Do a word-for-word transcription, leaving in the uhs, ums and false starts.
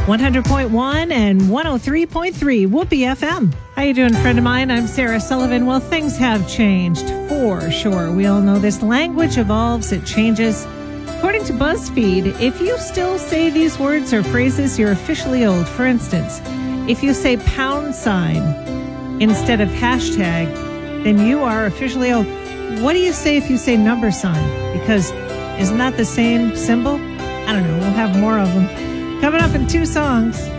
one hundred point one and one oh three point three Whoopee F M. How you doing, friend of mine? I'm Sarah Sullivan. Well, things have changed for sure. We all know this. Language evolves, it changes. According to BuzzFeed, if you still say these words or phrases, you're officially old. For instance, if you say pound sign instead of hashtag, then you are officially old. What do you say if you say number sign? Because isn't that the same symbol? I don't know. We'll have more of them coming up in two songs.